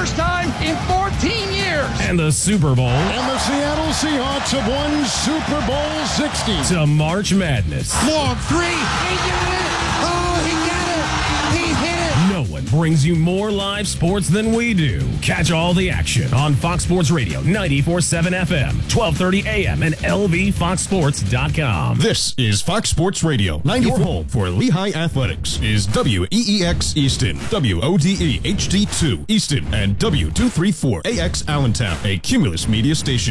first time in 14 years. And the Super Bowl. And the Seattle Seahawks have won Super Bowl 60. To March Madness. Long three. He got it. Oh, he got it. He hit it. No one brings you more live sports than we do. Catch all the action on Fox Sports Radio, 94.7 FM, 1230 AM, and LVFoxSports.com. This is Fox Sports Radio. Your home for Lehigh Athletics is WEEX Easton, WODE HD2 Easton, and W234AX Allentown, a Cumulus media station.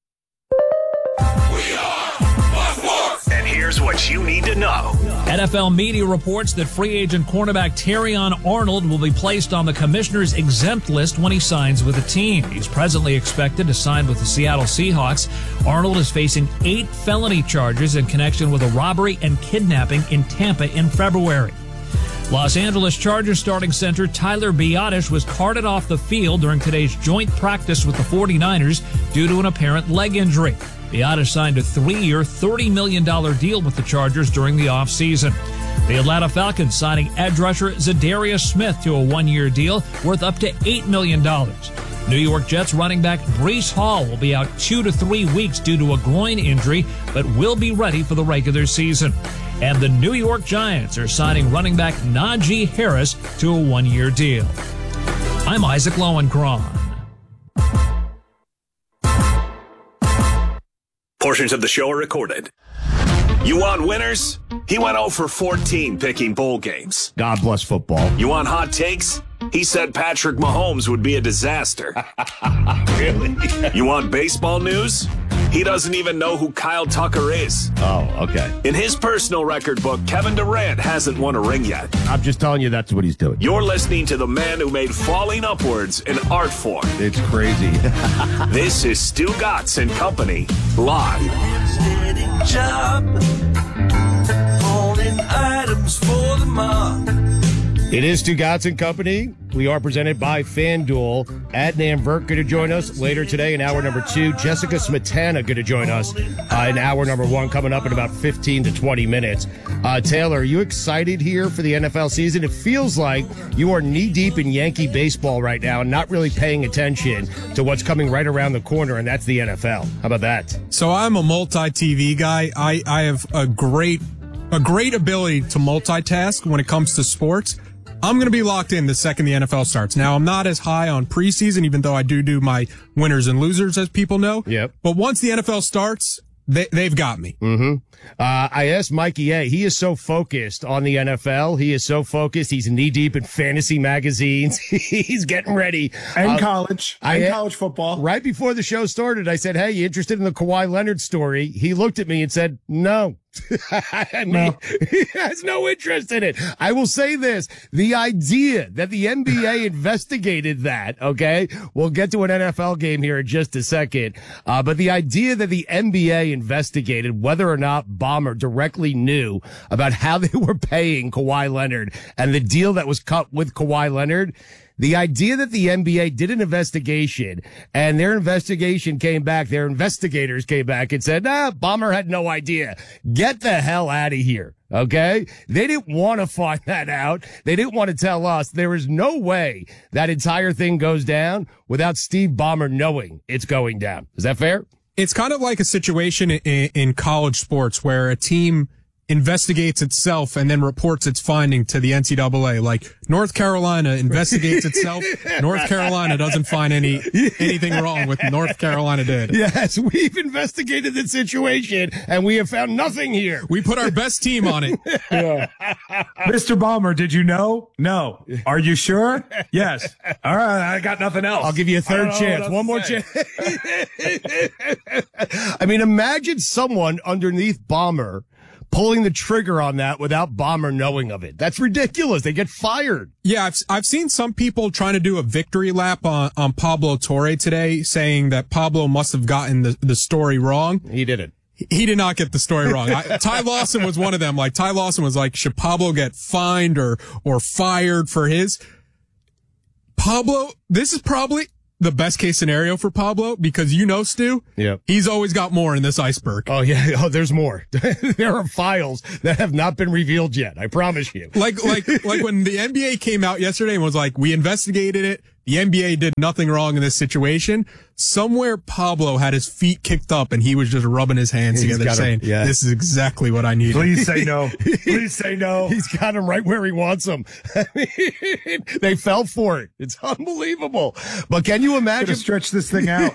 And here's what you need to know. NFL media reports that free agent cornerback Terrion Arnold will be placed on the commissioner's exempt list when he signs with the team. He's presently expected to sign with the Seattle Seahawks. Arnold is facing 8 felony charges in connection with a robbery and kidnapping in Tampa in February. Los Angeles Chargers starting center Tyler Biadasz was carted off the field during today's joint practice with the 49ers due to an apparent leg injury. Biadasz signed a 3-year, $30 million deal with the Chargers during the offseason. The Atlanta Falcons signing edge rusher Zadarius Smith to a 1-year deal worth up to $8 million. New York Jets running back Breece Hall will be out 2 to 3 weeks due to a groin injury, but will be ready for the regular season. And the New York Giants are signing running back Najee Harris to a 1-year deal. I'm Isaac Lowenkron. Portions of the show are recorded. You want winners? He went 0 for 14 picking bowl games. God bless football. You want hot takes? He said Patrick Mahomes would be a disaster. Really? You want baseball news? He doesn't even know who Kyle Tucker is. Oh, okay. In his personal record book, Kevin Durant hasn't won a ring yet. I'm just telling you that's what he's doing. You're listening to the man who made falling upwards an art form. It's crazy. This is Stu Gatz and Company, live. Job, holding items for the mob. It is Stu Gatz and Company. We are presented by FanDuel. Adnan Burke going to join us later today in hour number 2. Jessica Smetana going to join us in hour number 1 coming up in about 15 to 20 minutes. Taylor, are you excited here for the NFL season? It feels like you are knee-deep in Yankee baseball right now and not really paying attention to what's coming right around the corner, and that's the NFL. How about that? So I'm a multi-TV guy. I have a great ability to multitask when it comes to sports. I'm going to be locked in the second the NFL starts. Now, I'm not as high on preseason, even though I do my winners and losers, as people know. Yep. But once the NFL starts, they've got me. Mm-hmm. I asked Mikey A. He is so focused on the NFL. He is so focused. He's knee-deep in fantasy magazines. He's getting ready. And college. And college football. Right before the show started, I said, hey, you interested in the Kawhi Leonard story? He looked at me and said, no. I mean, he has no interest in it. I will say this. The idea that the NBA investigated that, okay? We'll get to an NFL game here in just a second. But the idea that the NBA investigated whether or not Ballmer directly knew about how they were paying Kawhi Leonard and the deal that was cut with Kawhi Leonard, the idea that the NBA did an investigation and their investigators came back and said, Ballmer had no idea. Get the hell out of here. Okay. They didn't want to find that out. They didn't want to tell us. There is no way that entire thing goes down without Steve Ballmer knowing it's going down. Is that fair? It's kind of like a situation in college sports where a team investigates itself and then reports its finding to the NCAA. Like North Carolina investigates itself. North Carolina doesn't find anything wrong with North Carolina did. Yes, we've investigated the situation and we have found nothing here. We put our best team on it. Yeah. Mr. Ballmer, did you know? No. Are you sure? Yes. All right, I got nothing else. I'll give you a third chance. One more chance. I mean, imagine someone underneath Ballmer pulling the trigger on that without Ballmer knowing of it. That's ridiculous. They get fired. Yeah, I've seen some people trying to do a victory lap on Pablo Torre today, saying that Pablo must have gotten the story wrong. He didn't. He did not get the story wrong. Ty Lawson was one of them. Like, Ty Lawson was like, should Pablo get fined or fired for his? Pablo, this is probably the best case scenario for Pablo because Stu, yep, he's always got more in this iceberg. Oh yeah, there's more. There are files that have not been revealed yet. I promise you. Like when the NBA came out yesterday and was like, we investigated it. the NBA did nothing wrong in this situation. Somewhere Pablo had his feet kicked up and he was just rubbing his hands together saying, this is exactly what I need. Please say no. Please say no. He's got him right where he wants him. I mean, they fell for it. It's unbelievable. But can you imagine? Stretch this thing out.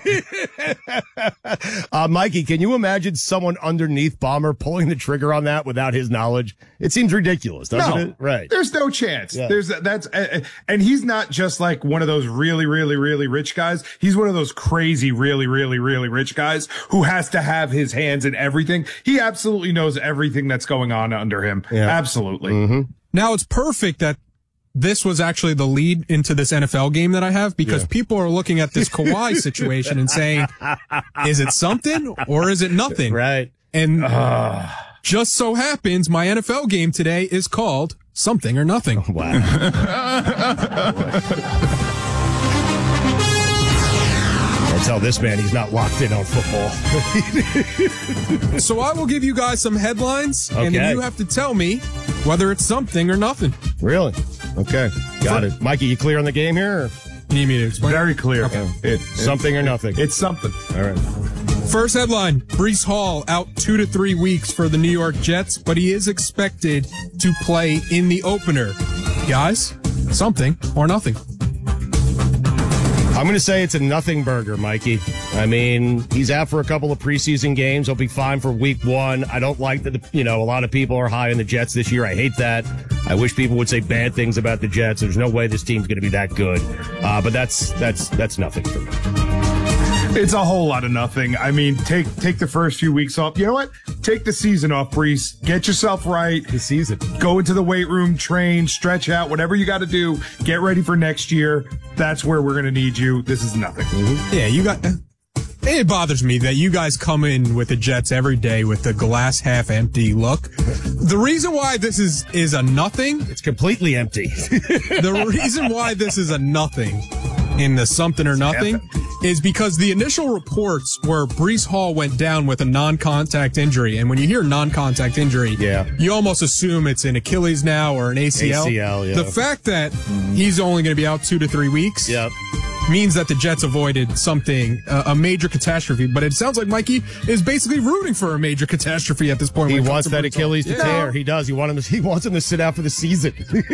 Mikey, can you imagine someone underneath Ballmer pulling the trigger on that without his knowledge? It seems ridiculous, doesn't it? Right. There's no chance. Yeah. And he's not just like one of those really, really, really rich guys. He's one of those crazy, really, really, really rich guys who has to have his hands in everything. He absolutely knows everything that's going on under him. Yeah. Absolutely. Mm-hmm. Now it's perfect that this was actually the lead into this NFL game that I have because people are looking at this Kawhi situation and saying, is it something or is it nothing? Right. And just so happens my NFL game today is called Something or Nothing. Oh, wow. Tell this man he's not locked in on football. So I will give you guys some headlines, and then you have to tell me whether it's something or nothing. Really? Okay. Got it. Mikey, you clear on the game here? Or? You need me to explain? Very clear. Okay. It's something or nothing. It's something. All right. First headline, Breece Hall out 2 to 3 weeks for the New York Jets, but he is expected to play in the opener. Guys, something or nothing? I'm going to say it's a nothing burger, Mikey. I mean, he's out for a couple of preseason games. He'll be fine for week 1. I don't like that, a lot of people are high on the Jets this year. I hate that. I wish people would say bad things about the Jets. There's no way this team's going to be that good. But that's nothing for me. It's a whole lot of nothing. I mean, take the first few weeks off. You know what? Take the season off, Breece. Get yourself right. The season. Go into the weight room, train, stretch out, whatever you got to do. Get ready for next year. That's where we're going to need you. This is nothing. Mm-hmm. Yeah, you got... It bothers me that you guys come in with the Jets every day with the glass half empty look. The reason why this is a nothing... It's completely empty. The reason why this is a nothing in the something or nothing is because the initial reports where Breece Hall went down with a non-contact injury, and when you hear non-contact injury, you almost assume it's an Achilles now or an ACL. The fact that he's only going to be out 2 to 3 weeks means that the Jets avoided something, a major catastrophe. But it sounds like Mikey is basically rooting for a major catastrophe at this point. He wants that Achilles to tear. He does. He wants him to sit out for the season.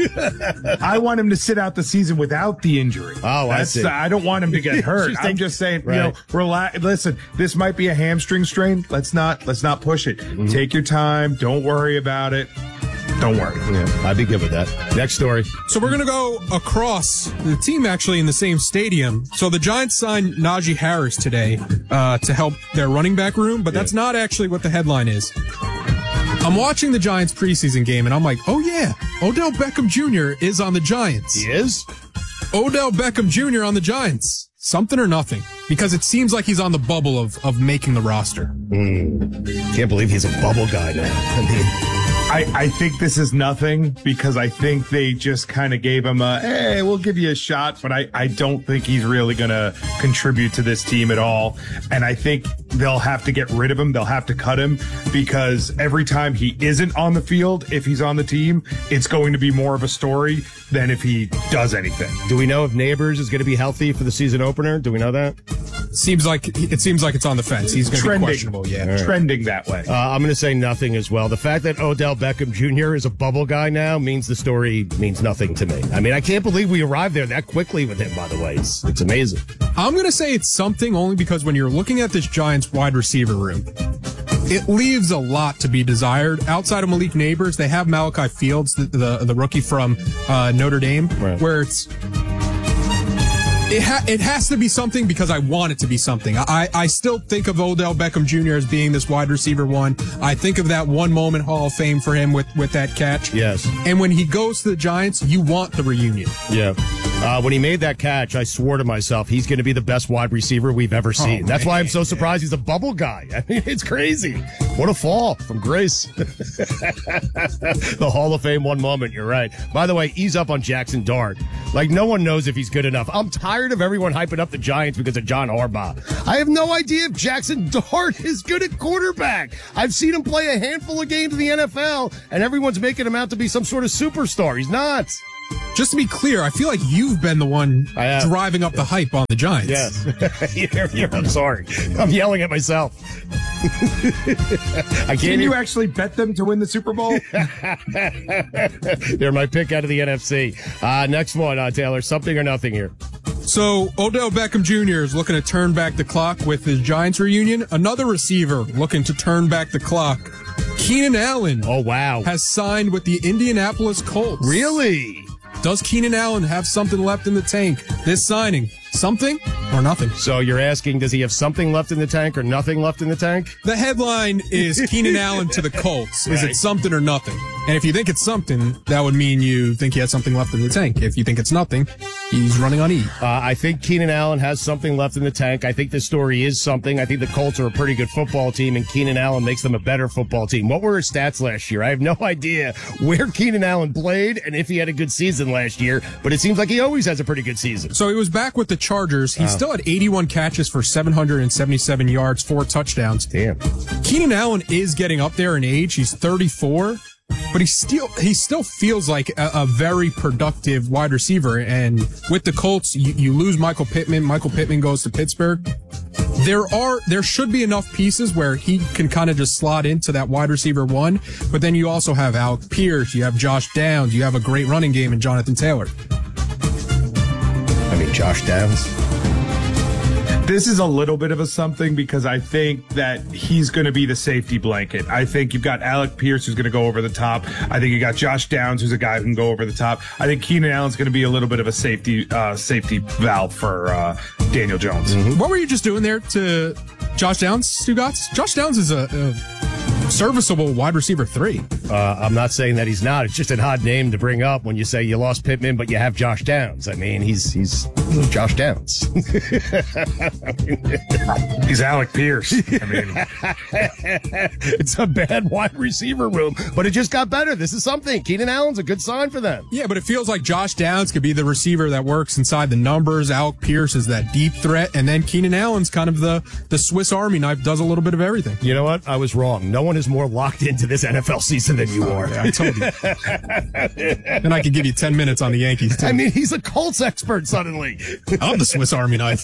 I want him to sit out the season without the injury. Oh, I see. I don't want him to get hurt. I'm just saying, relax. Listen, this might be a hamstring strain. Let's not push it. Mm-hmm. Take your time. Don't worry about it. Don't worry. Yeah, I'd be good with that. Next story. So we're going to go across the team actually in the same stadium. So the Giants signed Najee Harris today to help their running back room, but that's not actually what the headline is. I'm watching the Giants preseason game, and I'm like, oh, yeah, Odell Beckham Jr. is on the Giants. He is? Odell Beckham Jr. on the Giants. Something or nothing? Because it seems like he's on the bubble of making the roster. Can't believe he's a bubble guy now. I think this is nothing because I think they just kind of gave him hey, we'll give you a shot, but I don't think he's really going to contribute to this team at all. And I think they'll have to get rid of him. They'll have to cut him because every time he isn't on the field, if he's on the team, it's going to be more of a story than if he does anything. Do we know if Neighbors is going to be healthy for the season opener? Do we know that? It seems like it's on the fence. He's going to be questionable. Yeah, right. Trending that way. I'm going to say nothing as well. The fact that Odell Beckham Jr. is a bubble guy now means the story means nothing to me. I mean, I can't believe we arrived there that quickly with him, by the way. It's amazing. I'm going to say it's something only because when you're looking at this Giants wide receiver room, it leaves a lot to be desired. Outside of Malik Neighbors, they have Malachi Fields, the rookie from Notre Dame, where it has to be something because I want it to be something. I still think of Odell Beckham Jr. as being this wide receiver one. I think of that one moment Hall of Fame for him with that catch. Yes. And when he goes to the Giants, you want the reunion. Yeah. When he made that catch, I swore to myself, he's going to be the best wide receiver we've ever seen. That's why I'm so surprised he's a bubble guy. I mean, it's crazy. What a fall from grace. The Hall of Fame one moment, you're right. By the way, ease up on Jackson Dart. Like, no one knows if he's good enough. I'm tired of everyone hyping up the Giants because of John Harbaugh. I have no idea if Jackson Dart is good at quarterback. I've seen him play a handful of games in the NFL, and everyone's making him out to be some sort of superstar. He's not. just to be clear, I feel like you've been the one driving up the hype on the Giants. Yes. I'm sorry. I'm yelling at myself. Can you actually bet them to win the Super Bowl? They're my pick out of the NFC. Next one, Taylor. Something or nothing here. So Odell Beckham Jr. is looking to turn back the clock with his Giants reunion. Another receiver looking to turn back the clock. Keenan Allen. Oh, wow. Has signed with the Indianapolis Colts. Really? Does Keenan Allen have something left in the tank this signing? Something or nothing? So you're asking, does he have something left in the tank or nothing left in the tank? The headline is Keenan Allen to the Colts. Is it something or nothing? And if you think it's something, that would mean you think he has something left in the tank. If you think it's nothing, he's running on E. I think Keenan Allen has something left in the tank. I think this story is something. I think the Colts are a pretty good football team, and Keenan Allen makes them a better football team. What were his stats last year? I have no idea where Keenan Allen played and if he had a good season last year, but it seems like he always has a pretty good season. So he was back with the Chargers. He still had 81 catches for 777 yards, 4 touchdowns. Damn. Keenan Allen is getting up there in age. He's 34. But he still feels like a very productive wide receiver. And with the Colts, you lose Michael Pittman. Michael Pittman goes to Pittsburgh. There should be enough pieces where he can kind of just slot into that wide receiver one. But then you also have Alec Pierce. You have Josh Downs. You have a great running game in Jonathan Taylor. I mean, Josh Downs. This is a little bit of a something because I think that he's going to be the safety blanket. I think you've got Alec Pierce who's going to go over the top. I think you got Josh Downs who's a guy who can go over the top. I think Keenan Allen's going to be a little bit of a safety valve for Daniel Jones. Mm-hmm. What were you just doing there to Josh Downs, Stugotz? Josh Downs is a serviceable wide receiver 3. I'm not saying that he's not. It's just an odd name to bring up when you say you lost Pittman, but you have Josh Downs. I mean, he's Josh Downs. He's Alec Pierce. I mean, it's a bad wide receiver room, but it just got better. This is something. Keenan Allen's a good sign for them. Yeah, but it feels like Josh Downs could be the receiver that works inside the numbers. Alec Pierce is that deep threat, and then Keenan Allen's kind of the Swiss Army knife, does a little bit of everything. You know what? I was wrong. No one is more locked into this NFL season than you are. Yeah, I told you. Then I could give you 10 minutes on the Yankees, too. I mean, he's a Colts expert suddenly. I'm the Swiss Army knife.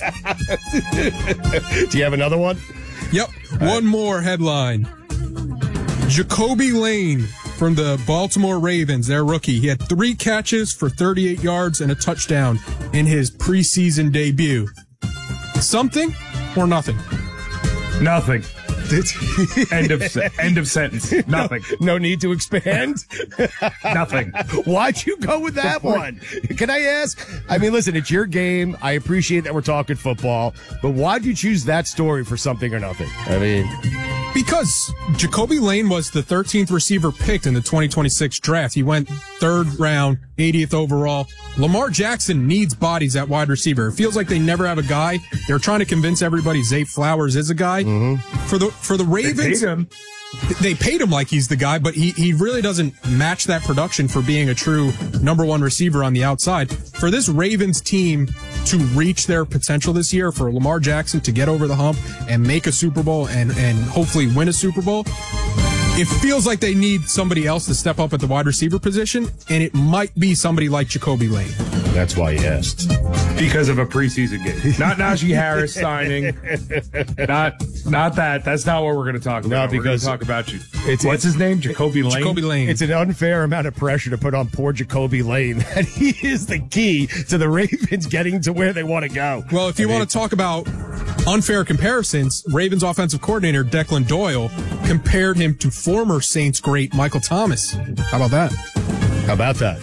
Do you have another one? Yep. One more headline. Jacoby Lane from the Baltimore Ravens, their rookie. He had 3 catches for 38 yards and a touchdown in his preseason debut. Something or nothing? Nothing. End of sentence. Nothing. No need to expand. Nothing. Why'd you go with that one? Can I ask? I mean, listen, it's your game. I appreciate that we're talking football, but why'd you choose that story for something or nothing? I mean, because Jacoby Lane was the 13th receiver picked in the 2026 draft. He went 3rd round, 80th overall. Lamar Jackson needs bodies at wide receiver. It feels like they never have a guy. They're trying to convince everybody Zay Flowers is a guy. Mm-hmm. For the Ravens, they paid him like he's the guy, but he really doesn't match that production for being a true number 1 receiver on the outside. For this Ravens team to reach their potential this year, for Lamar Jackson to get over the hump and make a Super Bowl and hopefully win a Super Bowl, it feels like they need somebody else to step up at the wide receiver position, and it might be somebody like Jacoby Lane. That's why he asked. Because of a preseason game. Not Najee Harris signing. Not that. That's not what we're going to talk about. No, because we're going to talk about you. What's his name? Jacoby Lane? Jacoby Lane. It's an unfair amount of pressure to put on poor Jacoby Lane. That he is the key to the Ravens getting to where they want to go. Well, if you want to talk about unfair comparisons, Ravens offensive coordinator Declan Doyle compared him to former Saints great Michael Thomas. How about that? How about that?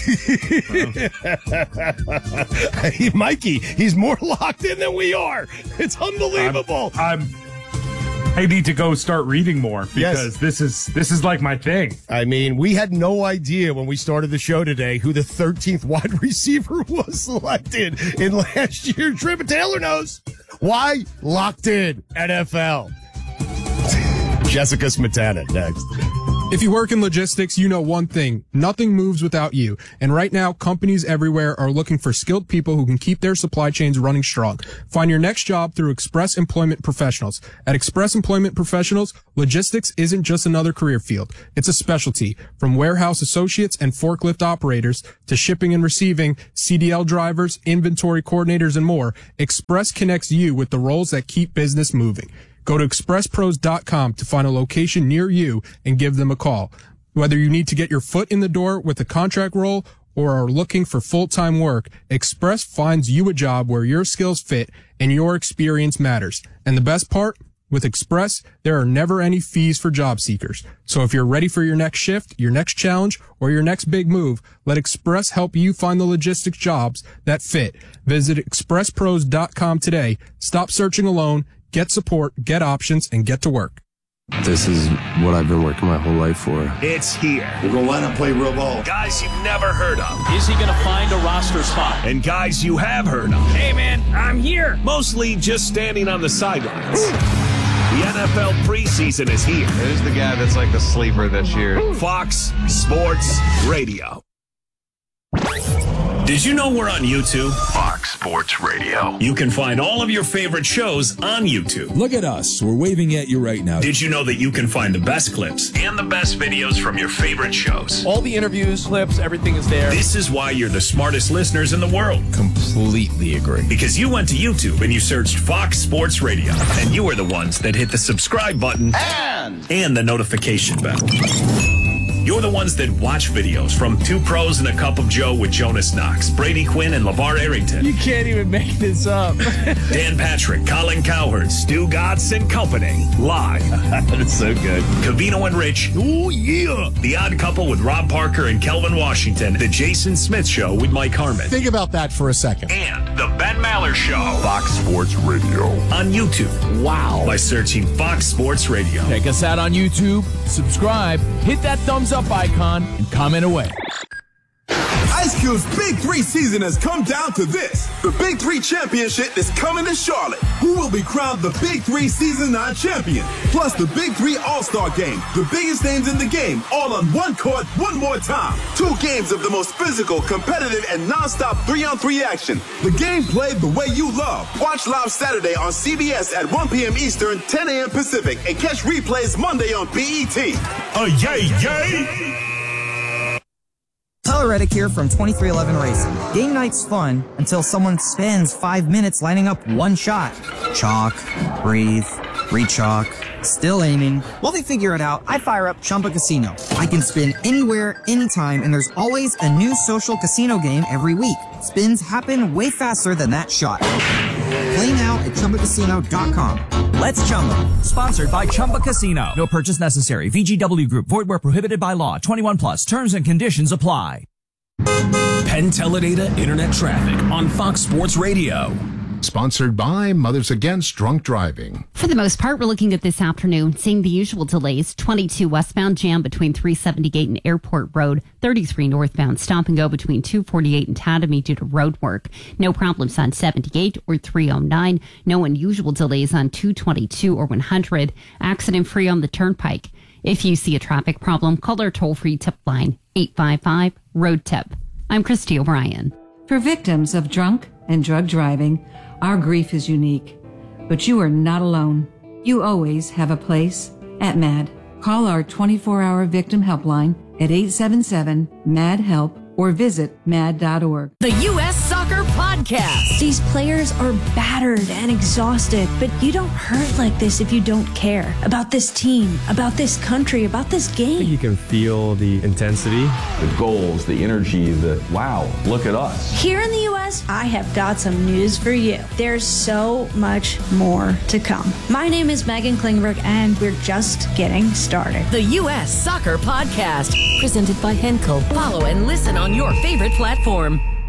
Hey, Mikey, he's more locked in than we are. It's unbelievable. I need to go start reading more because this is like my thing. I mean, we had no idea when we started the show today who the 13th wide receiver was selected in last year's trip. But Taylor knows. Why? Locked in NFL. Jessica Smetana next. If you work in logistics, you know one thing. Nothing moves without you. And right now, companies everywhere are looking for skilled people who can keep their supply chains running strong. Find your next job through Express Employment Professionals. At Express Employment Professionals, logistics isn't just another career field. It's a specialty. From warehouse associates and forklift operators to shipping and receiving, CDL drivers, inventory coordinators, and more, Express connects you with the roles that keep business moving. Go to expresspros.com to find a location near you and give them a call. Whether you need to get your foot in the door with a contract role or are looking for full-time work, Express finds you a job where your skills fit and your experience matters. And the best part? With Express, there are never any fees for job seekers. So if you're ready for your next shift, your next challenge, or your next big move, let Express help you find the logistics jobs that fit. Visit expresspros.com today. Stop searching alone. Get support, get options, and get to work. This is what I've been working my whole life for. It's here. We're going to line up, play real ball. Guys you've never heard of. Is he going to find a roster spot? And guys you have heard of. Hey, man, I'm here. Mostly just standing on the sidelines. The NFL preseason is here. Who's the guy that's like the sleeper this year? Fox Sports Radio. Did you know we're on YouTube? Fox Sports Radio. You can find all of your favorite shows on YouTube. Look at us. We're waving at you right now. Did you know that you can find the best clips and the best videos from your favorite shows? All the interviews, clips, everything is there. This is why you're the smartest listeners in the world. Completely agree. Because you went to YouTube and you searched Fox Sports Radio. And you were the ones that hit the subscribe button and the notification bell. You're the ones that watch videos from Two Pros and a Cup of Joe with Jonas Knox, Brady Quinn, and LeVar Arrington. You can't even make this up. Dan Patrick, Colin Cowherd, Stu Godson and Company. Live. That's so good. Covino and Rich. Oh, yeah. The Odd Couple with Rob Parker and Kelvin Washington. The Jason Smith Show with Mike Harmon. Think about that for a second. And The Ben Maller Show. Fox Sports Radio. On YouTube. Wow. By searching Fox Sports Radio. Check us out on YouTube. Subscribe. Hit that thumbs up icon and comment away. Ice Cube's Big 3 season has come down to this. The Big 3 Championship is coming to Charlotte. Who will be crowned the Big 3 Season 9 champion? Plus the Big 3 All-Star Game. The biggest names in the game, all on one court, one more time. 2 games of the most physical, competitive, and non-stop 3-on-3 action. The game played the way you love. Watch live Saturday on CBS at 1 p.m. Eastern, 10 a.m. Pacific, and catch replays Monday on BET. Yay! Tyler Reddick here from 2311 Racing. Game night's fun until someone spends 5 minutes lining up one shot. Chalk, breathe, re-chalk, still aiming. While they figure it out, I fire up Chumba Casino. I can spin anywhere, anytime, and there's always a new social casino game every week. Spins happen way faster than that shot. Play now at ChumbaCasino.com. Let's Chumba. Sponsored by Chumba Casino. No purchase necessary. VGW Group. Void where prohibited by law. 21 plus. Terms and conditions apply. Penn Teledata Internet Traffic on Fox Sports Radio. Sponsored by Mothers Against Drunk Driving. For the most part, we're looking at this afternoon, seeing the usual delays. 22 westbound jam between 378 and Airport Road. 33 northbound stop and go between 248 and Tatamy due to road work. No problems on 78 or 309. No unusual delays on 222 or 100. Accident free on the Turnpike. If you see a traffic problem, call our toll-free tip line, 855-ROAD-TIP. I'm Christy O'Brien. For victims of drunk and drug driving, our grief is unique, but you are not alone. You always have a place at MAD. Call our 24-hour victim helpline at 877-MAD-HELP or visit mad.org. The U.S. Soccer Podcast. These players are battered and exhausted, but you don't hurt like this if you don't care about this team, about this country, about this game. I think you can feel the intensity, the goals, the energy, the wow, look at us. Here in the U.S., I have got some news for you. There's so much more to come. My name is Megan Klingberg, and we're just getting started. The U.S. Soccer Podcast, presented by Henkel. Follow and listen on your favorite platform.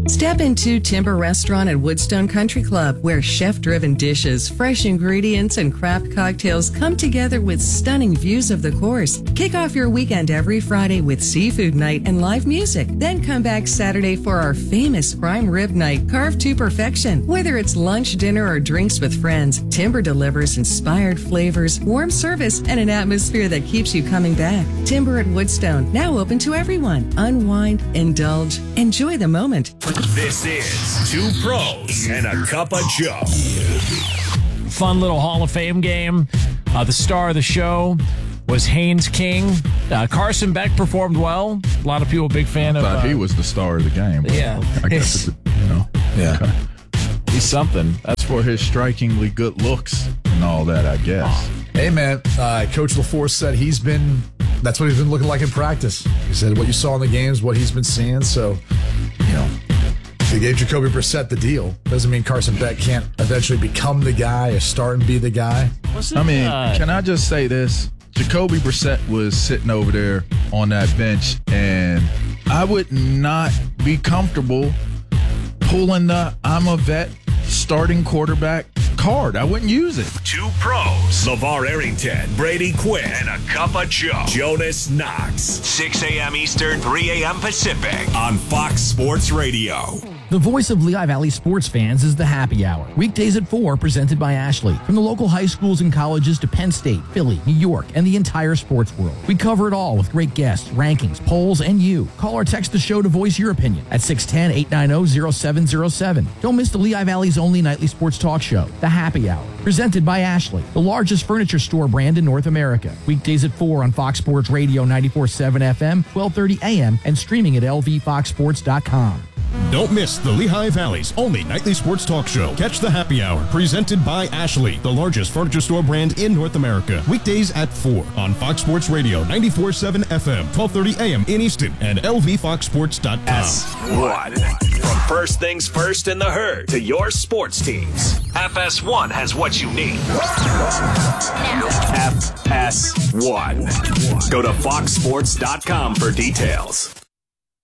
Step into Timber Restaurant at Woodstone Country Club, where chef-driven dishes, fresh ingredients, and craft cocktails come together with stunning views of the course. Kick off your weekend every Friday with seafood night and live music. Then come back Saturday for our famous prime rib night, carved to perfection. Whether it's lunch, dinner, or drinks with friends, Timber delivers inspired flavors, warm service, and an atmosphere that keeps you coming back. Timber at Woodstone, now open to everyone. Unwind, indulge, enjoy the moment. This is Two Pros and a Cup of Joe. Fun little Hall of Fame game. The star of the show was Haynes King. Carson Beck performed well. A lot of people big fan of. I thought he was the star of the game. Yeah, I guess yeah. He's something. That's for his strikingly good looks and all that, I guess. Hey man, Coach LaForce said that's what he's been looking like in practice. He said what you saw in the games, what he's been seeing. So, they gave Jacoby Brissett the deal. Doesn't mean Carson Beck can't eventually become the guy, or start and be the guy. Can I just say this? Jacoby Brissett was sitting over there on that bench, and I would not be comfortable pulling the I'm a vet starting quarterback card. I wouldn't use it. Two Pros. LeVar Arrington, Brady Quinn, and a Cup of Joe. Jonas Knox. 6 a.m. Eastern, 3 a.m. Pacific on Fox Sports Radio. The voice of Lehigh Valley sports fans is the Happy Hour. Weekdays at 4, presented by Ashley. From the local high schools and colleges to Penn State, Philly, New York, and the entire sports world. We cover it all with great guests, rankings, polls, and you. Call or text the show to voice your opinion at 610-890-0707. Don't miss the Lehigh Valley's only nightly sports talk show, The Happy Hour. Presented by Ashley, the largest furniture store brand in North America. Weekdays at 4 on Fox Sports Radio 94.7 FM, 12:30 a.m., and streaming at lvfoxsports.com. Don't miss the Lehigh Valley's only nightly sports talk show. Catch the Happy Hour, presented by Ashley, the largest furniture store brand in North America. Weekdays at 4 on Fox Sports Radio 94.7 FM, 12:30 a.m. in Easton and lvfoxsports.com. FS1. From first things first in the herd to your sports teams, FS1 has what you need. FS1. Go to foxsports.com for details.